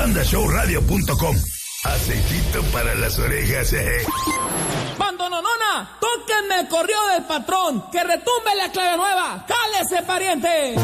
bandashowradio.com. Aceitito para las orejas. Bandononona, tóquenme el correo del patrón, que retumbe la clave nueva. ¡Cálese, pariente!